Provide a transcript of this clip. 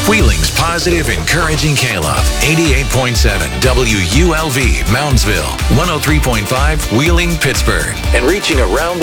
Wheeling's positive, encouraging K-Love. 88.7 WULV, Moundsville. 103.5, Wheeling, Pittsburgh. And reaching around the